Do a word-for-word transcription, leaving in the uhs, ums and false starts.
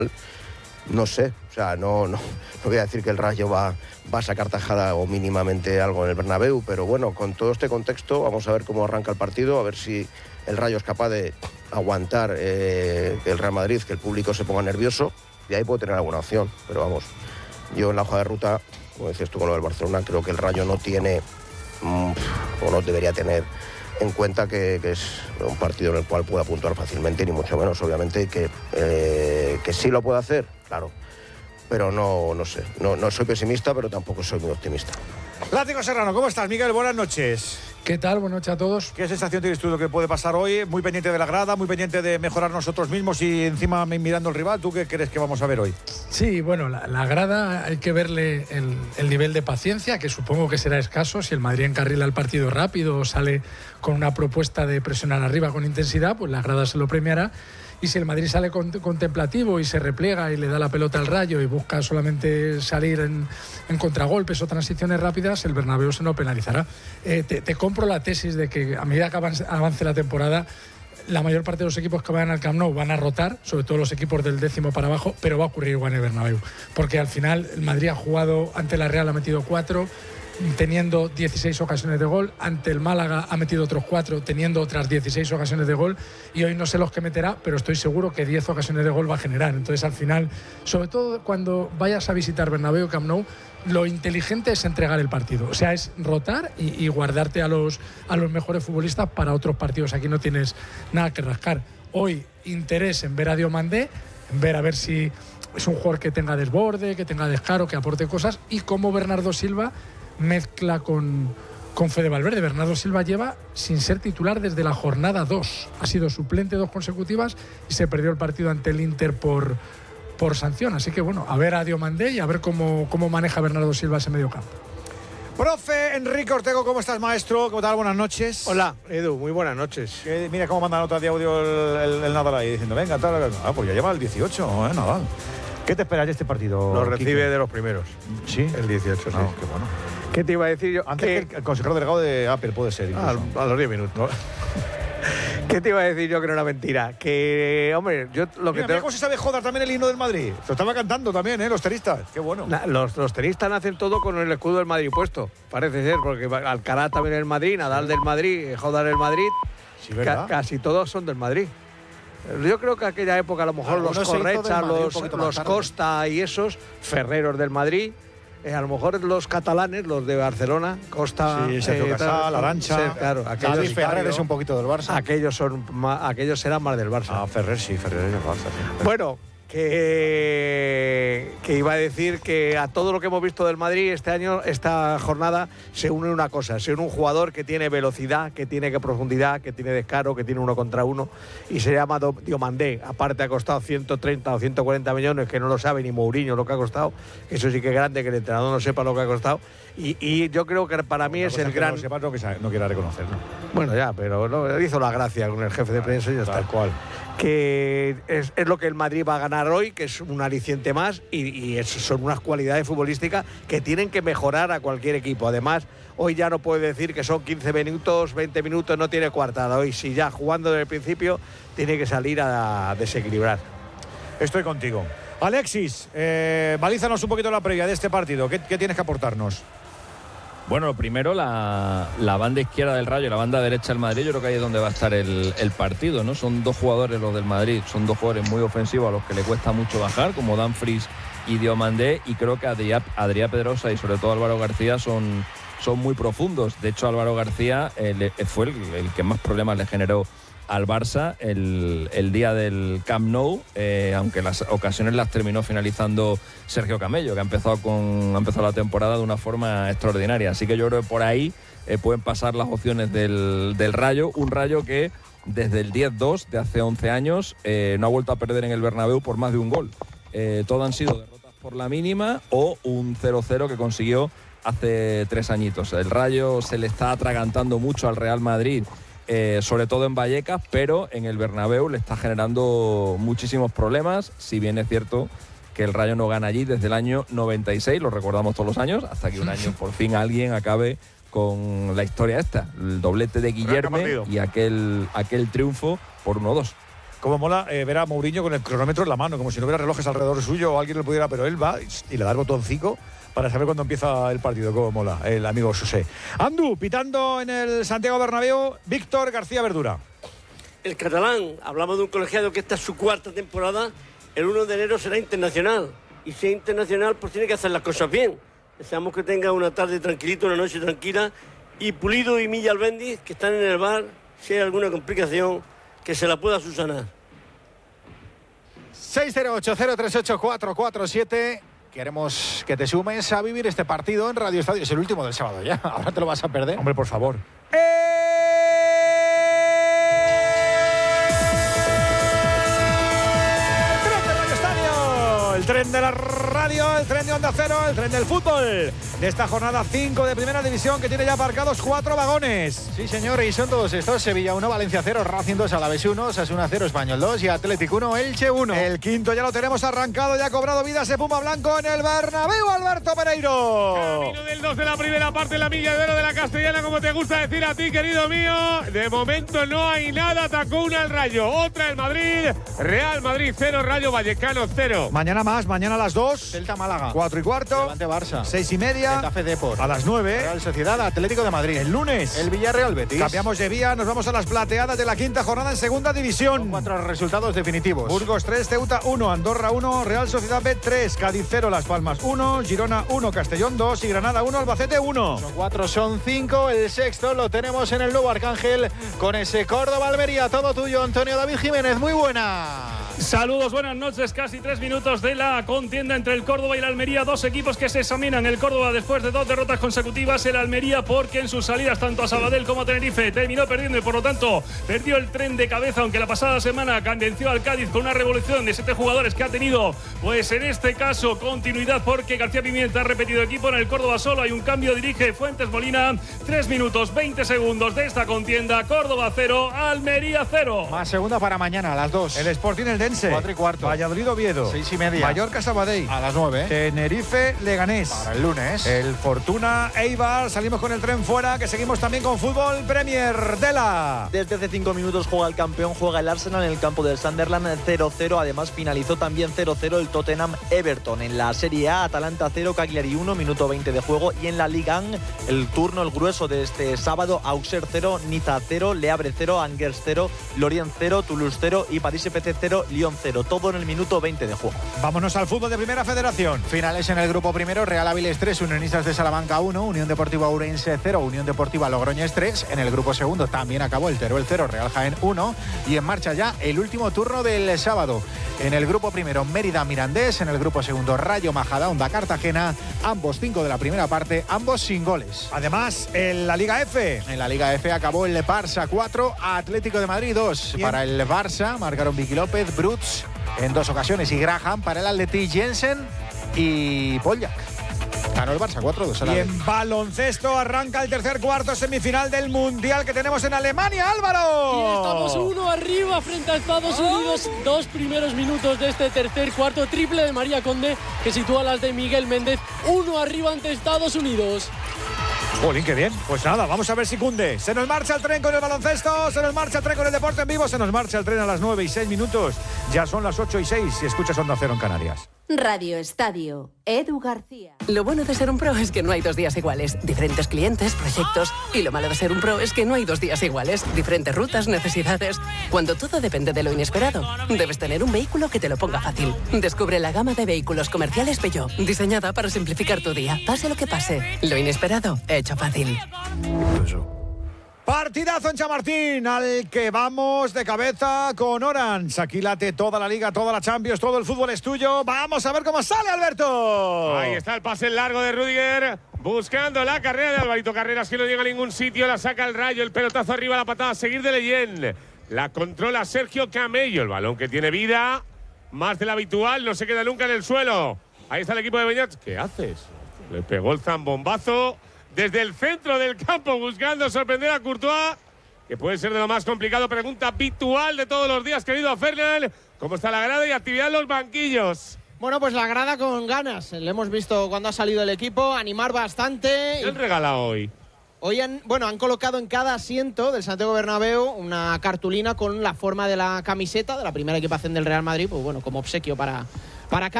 No sé, o sea, no, no, no voy a decir que el Rayo va, va a sacar tajada o mínimamente algo en el Bernabéu, pero bueno, con todo este contexto vamos a ver cómo arranca el partido, a ver si el Rayo es capaz de aguantar eh, el Real Madrid, que el público se ponga nervioso, y ahí puede tener alguna opción, pero vamos, yo en la hoja de ruta, como decías tú con lo del Barcelona, creo que el Rayo no tiene, mmm, o no debería tener en cuenta que, que es un partido en el cual pueda puntuar fácilmente, ni mucho menos, obviamente, que, eh, que sí lo puede hacer, claro, pero no, no sé, no, no soy pesimista, pero tampoco soy muy optimista. Látigo Serrano, ¿cómo estás, Miguel? Buenas noches. ¿Qué tal? Buenas noches a todos. ¿Qué sensación tienes tú de lo que puede pasar hoy? Muy pendiente de la grada, muy pendiente de mejorar nosotros mismos y encima mirando al rival. ¿Tú qué crees que vamos a ver hoy? Sí, bueno, la, la grada hay que verle el, el nivel de paciencia, que supongo que será escaso. Si el Madrid encarrila el partido rápido o sale con una propuesta de presionar arriba con intensidad, pues la grada se lo premiará. Y si el Madrid sale contemplativo y se repliega y le da la pelota al Rayo y busca solamente salir en, en contragolpes o transiciones rápidas, el Bernabéu se lo penalizará. Eh, te, te compro la tesis de que a medida que avance, avance la temporada, la mayor parte de los equipos que vayan al Camp Nou van a rotar, sobre todo los equipos del décimo para abajo, pero va a ocurrir igual en el Bernabéu. Porque al final el Madrid ha jugado ante la Real, ha metido cuatro, teniendo dieciséis ocasiones de gol. Ante el Málaga ha metido otros cuatro, teniendo otras dieciséis ocasiones de gol, y hoy no sé los que meterá, pero estoy seguro que diez ocasiones de gol va a generar. Entonces al final, sobre todo cuando vayas a visitar Bernabéu, Camp Nou, lo inteligente es entregar el partido, o sea, es rotar y, y guardarte a los, a los mejores futbolistas para otros partidos. Aquí no tienes nada que rascar. Hoy interés en ver a Diomandé, en ver a ver si es un jugador que tenga desborde, que tenga descaro, que aporte cosas, y cómo Bernardo Silva mezcla con, con Fede Valverde. Bernardo Silva lleva sin ser titular desde la jornada dos. Ha sido suplente dos consecutivas y se perdió el partido ante el Inter por, por sanción. Así que bueno, a ver a Diomandé y a ver cómo, cómo maneja Bernardo Silva ese medio campo. Profe Enrique Ortego, ¿cómo estás, maestro? ¿Cómo tal? Buenas noches. Hola, Edu, muy buenas noches. Que, mira cómo manda nota de audio el, el, el Nadal ahí, diciendo, venga, tal, ah, pues ya lleva el dieciocho, ¿eh, Nadal? ¿Qué te esperas de este partido? Lo recibe Quique? De los primeros. ¿Sí? El dieciocho, sí. Ah, qué bueno. ¿Qué te iba a decir yo? Antes que que el consejero delegado de Apple puede ser, ah, a los diez minutos. ¿No? ¿Qué te iba a decir yo que no era mentira? Que, hombre, yo lo que mira, tengo... mira cómo se sabe joder también el himno del Madrid. Lo estaba cantando también, ¿eh? Los tenistas. Qué bueno. Na, los, los tenistas hacen todo con el escudo del Madrid puesto. Parece ser, porque Alcaraz también del Madrid, Nadal del Madrid, Joder del Madrid. Sí, ¿verdad? Ca casi todos son del Madrid. Yo creo que aquella época a lo mejor los Correcha, los, los Costa y esos, Ferreros del Madrid, eh, a lo mejor los catalanes, los de Barcelona, Costa, sí, Sergio eh, Casal, Arancha, sí, claro, aquellos, David Ferrer es un poquito del Barça. Aquellos son, aquellos serán más del Barça. Ah, Ferrer sí, Ferrer es del Barça. Sí. Bueno, que, que iba a decir que a todo lo que hemos visto del Madrid este año, esta jornada, se une una cosa, se une un jugador que tiene velocidad, que tiene profundidad, que tiene descaro, que tiene uno contra uno, y se llama Diomandé. Aparte ha costado ciento treinta o ciento cuarenta millones, que no lo sabe ni Mourinho lo que ha costado, que eso sí que es grande, que el entrenador no sepa lo que ha costado, y, y yo creo que para mí es el gran... No sepa, no, que no quiera reconocerlo. Bueno, ya, pero no, hizo la gracia con el jefe de prensa y ya está. Tal cual. Que es, es lo que el Madrid va a ganar hoy, que es un aliciente más, y, y es, son unas cualidades futbolísticas que tienen que mejorar a cualquier equipo. Además, hoy ya no puede decir que son quince minutos, veinte minutos, no tiene coartada. Hoy, si ya jugando desde el principio, tiene que salir a, a desequilibrar. Estoy contigo. Alexis, eh, balízanos un poquito la previa de este partido. ¿Qué, qué tienes que aportarnos? Bueno, lo primero, la, la banda izquierda del Rayo y la banda derecha del Madrid, yo creo que ahí es donde va a estar el, el partido, ¿no? Son dos jugadores los del Madrid, son dos jugadores muy ofensivos a los que le cuesta mucho bajar, como Dumfries y Diomandé, y creo que Adrià, Adrià Pedrosa y sobre todo Álvaro García son, son muy profundos. De hecho, Álvaro García eh, fue el, el que más problemas le generó al Barça el, el día del Camp Nou, eh, aunque las ocasiones las terminó finalizando Sergio Camello, que ha empezado, con, ha empezado la temporada de una forma extraordinaria. Así que yo creo que por ahí eh, pueden pasar las opciones del, del Rayo, un Rayo que desde el diez dos de hace once años eh, no ha vuelto a perder en el Bernabéu por más de un gol. Eh, todo han sido derrotas por la mínima o un cero cero que consiguió hace tres añitos. El Rayo se le está atragantando mucho al Real Madrid, Eh, sobre todo en Vallecas, pero en el Bernabéu le está generando muchísimos problemas, si bien es cierto que el Rayo no gana allí desde el año noventa y seis, lo recordamos todos los años, hasta que un año por fin alguien acabe con la historia esta, el doblete de Guillerme y aquel, aquel triunfo por uno dos. Cómo mola eh, ver a Mourinho con el cronómetro en la mano, como si no hubiera relojes alrededor suyo o alguien le pudiera, pero él va y le da el botoncito para saber cuándo empieza el partido. Cómo mola el amigo José. Andu, pitando en el Santiago Bernabéu, Víctor García Verdura. El catalán, hablamos de un colegiado que esta es su cuarta temporada, el uno de enero será internacional. Y si es internacional, pues tiene que hacer las cosas bien. Deseamos que tenga una tarde tranquilita, una noche tranquila. Y Pulido y Milla Albendiz, que están en el bar, si hay alguna complicación, que se la pueda subsanar. seis cero ocho cero tres ocho cuatro cuatro siete. Queremos que te sumes a vivir este partido en Radio Estadio. Es el último del sábado ya. Ahora te lo vas a perder. Hombre, por favor. El tren de la radio, el tren de Onda Cero, el tren del fútbol de esta jornada cinco de Primera División, que tiene ya aparcados cuatro vagones. Sí, señor, y son todos estos: Sevilla uno, Valencia cero, Racing dos, Alavés uno, Osasuna cero, Español dos y Atlético uno, Elche uno. El quinto ya lo tenemos arrancado, ya ha cobrado vida ese Puma Blanco en el Bernabéu, Alberto Pereiro. Camino del dos de la primera parte, la milla de oro de la Castellana, como te gusta decir a ti, querido mío. De momento no hay nada, atacó una el Rayo, otra el Madrid, Real Madrid cero, Rayo Vallecano cero. Mañana más, mañana a las dos. Celta Málaga. Cuatro y cuarto. Levante Barça. Seis y media. Getafe Depor. A las nueve. Real Sociedad Atlético de Madrid. El lunes. El Villarreal Betis. Cambiamos de vía, nos vamos a las plateadas de la quinta jornada en Segunda División. Con cuatro resultados definitivos. Burgos tres, Ceuta uno, Andorra uno, Real Sociedad B tres, Cádiz cero, Las Palmas uno, Girona uno, Castellón dos y Granada uno, Albacete uno. Son cuatro, son cinco. El sexto lo tenemos en el nuevo Arcángel con ese Córdoba-Almería. Todo tuyo, Antonio David Jiménez. Muy buena. Saludos, buenas noches. Casi tres minutos de la contienda entre el Córdoba y el Almería. Dos equipos que se examinan. El Córdoba después de dos derrotas consecutivas. El Almería porque en sus salidas tanto a Sabadell como a Tenerife terminó perdiendo y por lo tanto perdió el tren de cabeza. Aunque la pasada semana venció al Cádiz con una revolución de siete jugadores que ha tenido, pues en este caso, continuidad porque García Pimienta ha repetido equipo. En el Córdoba solo hay un cambio. Dirige Fuentes Molina. Tres minutos, veinte segundos de esta contienda. Córdoba cero, Almería cero. Más segunda para mañana a las dos. El Sporting Eldense. Cuatro y cuarto. Valladolid Oviedo. Seis y media. Mallorca Sabadell. A las nueve. Tenerife Leganés. Para el lunes. El Fortuna Eibar. Salimos con el tren fuera, que seguimos también con fútbol Premier. Dela. Desde hace cinco minutos juega el campeón, juega el Arsenal en el campo del Sunderland cero cero. Además finalizó también cero cero el Tottenham Everton. En la Serie A, Atalanta cero, Cagliari uno, minuto veinte de juego. Y en la Liga uno, el turno, el grueso de este sábado: Auxerre cero, Niza cero, Le Havre cero, Angers cero, Lorient cero, Toulouse cero y París F C cero, Lyon cero. Todo en el minuto veinte de juego. Vámonos al fútbol de Primera Federación. Finales en el grupo primero: Real Avilés tres, Unionistas de Salamanca uno, Unión Deportiva Ourense cero, Unión Deportiva Logroñés tres. En el grupo segundo también acabó el Teruel cero, Real Jaén uno. Y en marcha ya el último turno del sábado. En el grupo primero, Mérida Mirandés. En el grupo segundo, Rayo Majadahonda Cartagena. Ambos cinco de la primera parte, ambos sin goles. Además, en la Liga F. En la Liga F acabó el Barça cuatro, Atlético de Madrid dos. Bien. Para el Barça marcaron Vicky López, Brutz en dos ocasiones y Graham. Para el Atleti, Jensen y Poljak. Ganó el Barça cuatro dos. Y en baloncesto arranca el tercer cuarto semifinal del Mundial que tenemos en Alemania, Álvaro. Y estamos uno arriba frente a Estados Unidos. Dos primeros minutos de este tercer cuarto. Triple de María Conde que sitúa las de Miguel Méndez. Uno arriba ante Estados Unidos. Jolín, qué bien. Pues nada, vamos a ver si cunde. Se nos marcha el tren con el baloncesto, se nos marcha el tren con el deporte en vivo, se nos marcha el tren a las nueve y seis minutos. Ya son las ocho y seis si escuchas Onda Cero en Canarias. Radio Estadio, Edu García. Lo bueno de ser un pro es que no hay dos días iguales. Diferentes clientes, proyectos. Y lo malo de ser un pro es que no hay dos días iguales. Diferentes rutas, necesidades. Cuando todo depende de lo inesperado, debes tener un vehículo que te lo ponga fácil. Descubre la gama de vehículos comerciales Peugeot, diseñada para simplificar tu día. Pase lo que pase, lo inesperado, hecho fácil. Partidazo en Chamartín, al que vamos de cabeza con Orange. Aquí late toda la Liga, toda la Champions, todo el fútbol es tuyo. Vamos a ver cómo sale, Alberto. Ahí está el pase largo de Rüdiger, buscando la carrera de Alvarito Carreras, que no llega a ningún sitio. La saca el Rayo, el pelotazo arriba, la patada a seguir de Leyen. La controla Sergio Camello, el balón que tiene vida, más de la habitual, no se queda nunca en el suelo. Ahí está el equipo de Beñat. ¿Qué haces? Le pegó el zambombazo desde el centro del campo, buscando sorprender a Courtois, que puede ser de lo más complicado. Pregunta habitual de todos los días, querido Fernán. ¿Cómo está la grada y actividad en los banquillos? Bueno, pues la grada con ganas. Le hemos visto cuando ha salido el equipo, animar bastante. ¿Qué han regalado hoy? Hoy han, bueno, han colocado en cada asiento del Santiago Bernabéu una cartulina con la forma de la camiseta de la primera equipación del Real Madrid, pues bueno, como obsequio para, para cada